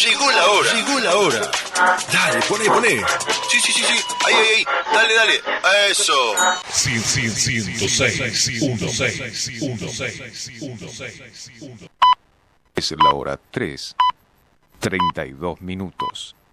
Llegó la hora. Llegó la hora. Dale, poné. Sí. Ahí. Dale. Eso. 106. Es la hora 3:32.